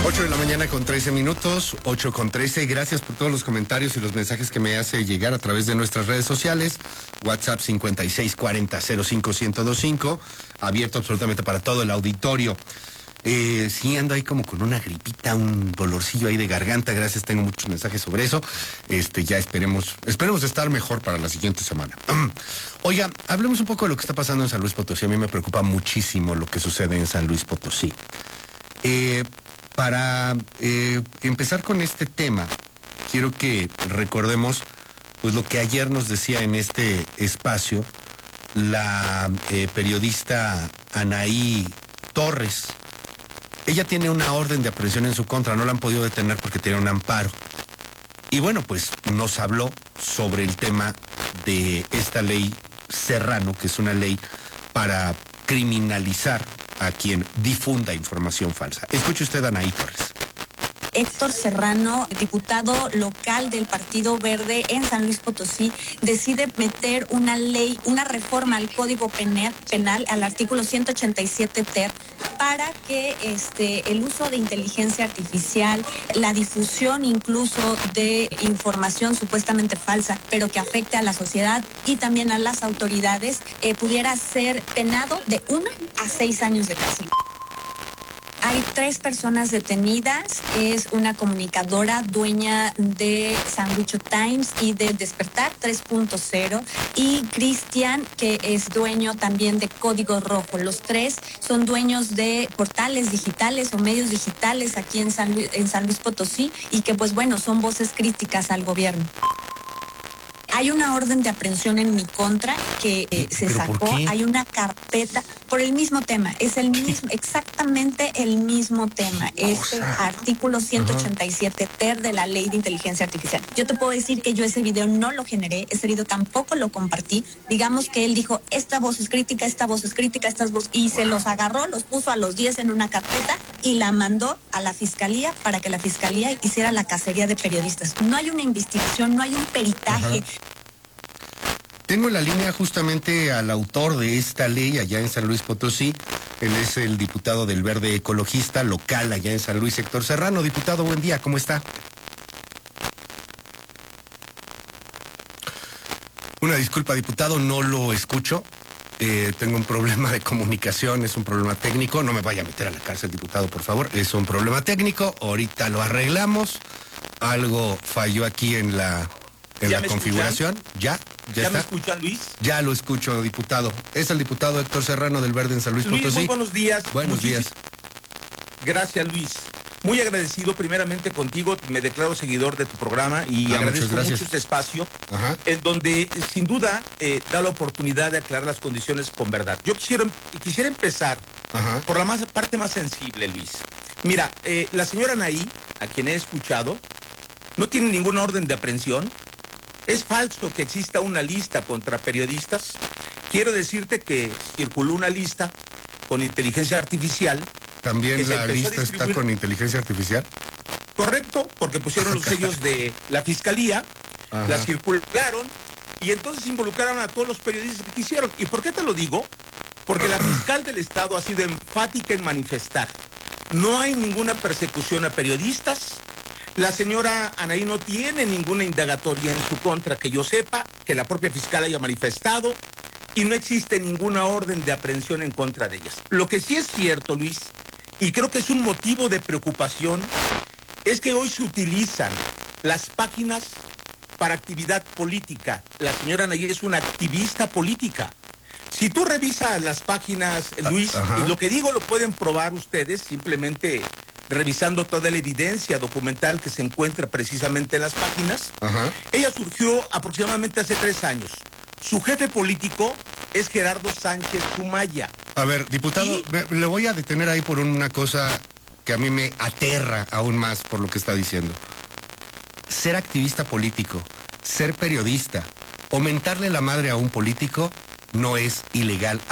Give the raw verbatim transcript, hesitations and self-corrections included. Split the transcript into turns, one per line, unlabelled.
ocho de la mañana con trece minutos, ocho con trece. Gracias por todos los comentarios y los mensajes que me hace llegar a través de nuestras redes sociales. WhatsApp cincuenta y seis cuarenta cero cinco ciento veinticinco, abierto absolutamente para todo el auditorio. Eh, sí, ando ahí como con una gripita, un dolorcillo ahí de garganta. Gracias, tengo muchos mensajes sobre eso. Este, ya esperemos, esperemos estar mejor para la siguiente semana. Oiga, hablemos un poco de lo que está pasando en San Luis Potosí. A mí me preocupa muchísimo lo que sucede en San Luis Potosí. Eh, para eh, empezar con este tema, quiero que recordemos pues lo que ayer nos decía en este espacio la eh, periodista Anaí Torres. Ella tiene una orden de aprehensión en su contra, no la han podido detener porque tiene un amparo. Y bueno, pues nos habló sobre el tema de esta ley Serrano, que es una ley para criminalizar a quien difunda información falsa. Escuche usted a Anaí Torres.
Héctor Serrano, diputado local del Partido Verde en San Luis Potosí, decide meter una ley, una reforma al Código Penal, penal al artículo ciento ochenta y siete ter, para que este, el uso de inteligencia artificial, la difusión incluso de información supuestamente falsa, pero que afecte a la sociedad y también a las autoridades, eh, pudiera ser penado de uno a seis años de cárcel. Hay tres personas detenidas, es una comunicadora dueña de Sanlucho Times y de Despertar tres punto cero, y Cristian, que es dueño también de Código Rojo. Los tres son dueños de portales digitales o medios digitales aquí en San Luis, en San Luis Potosí, y que pues bueno, son voces críticas al gobierno. Hay una orden de aprehensión en mi contra que eh, se sacó. Hay una carpeta por el mismo tema. Es el mismo, exactamente el mismo tema. Este artículo ciento ochenta y siete ter de la Ley de Inteligencia Artificial. Yo te puedo decir que yo ese video no lo generé, ese video tampoco lo compartí. Digamos que él dijo, esta voz es crítica, esta voz es crítica, estas voz, y se los agarró, los puso a los diez en una carpeta y la mandó a la fiscalía para que la fiscalía hiciera la cacería de periodistas. No hay una investigación, no hay un peritaje.
Ajá. Tengo en la línea justamente al autor de esta ley allá en San Luis Potosí. Él es el diputado del Verde Ecologista local allá en San Luis, Héctor Serrano. Diputado, buen día, ¿cómo está? Una disculpa, diputado, no lo escucho. Eh, tengo un problema de comunicación, es un problema técnico. No me vaya a meter a la cárcel, diputado, por favor. Es un problema técnico, ahorita lo arreglamos. Algo falló aquí en la... en la configuración. ¿Ya? ¿Ya,
¿Ya
está?
me escuchan, Luis?
Ya lo escucho, diputado. Es el diputado Héctor Serrano del Verde en San Luis,
Luis,
Potosí.
muy buenos días.
Buenos
Muchísimas
días.
Gracias, Luis. Muy agradecido primeramente contigo, me declaro seguidor de tu programa y
Ah,
agradezco
mucho
mucho este espacio,
Ajá.
en donde sin duda eh, da la oportunidad de aclarar las condiciones con verdad. Yo quisiera, quisiera empezar
Ajá.
por la más, parte más sensible, Luis. Mira, eh, la señora Anaí, a quien he escuchado, no tiene ninguna orden de aprehensión. Es falso que exista una lista contra periodistas. Quiero decirte que circuló una lista con inteligencia artificial.
¿También la lista está con inteligencia artificial?
Correcto, porque pusieron los sellos de la fiscalía,
Ajá.
la circularon y entonces involucraron a todos los periodistas que quisieron. ¿Y por qué te lo digo? Porque la fiscal del Estado ha sido enfática en manifestar. No hay ninguna persecución a periodistas. La señora Anaí no tiene ninguna indagatoria en su contra que yo sepa, que la propia fiscal haya manifestado, y no existe ninguna orden de aprehensión en contra de ellas. Lo que sí es cierto, Luis, y creo que es un motivo de preocupación, es que hoy se utilizan las páginas para actividad política. La señora Anaí es una activista política. Si tú revisas las páginas, Luis,
Ajá.
y lo que digo lo pueden probar ustedes, simplemente revisando toda la evidencia documental que se encuentra precisamente en las páginas.
Ajá.
Ella surgió aproximadamente hace tres años. Su jefe político es Gerardo Sánchez Sumaya.
A ver, diputado,
Y...
le voy a detener ahí por una cosa que a mí me aterra aún más por lo que está diciendo. Ser activista político, ser periodista o mentarle la madre a un político no es ilegal.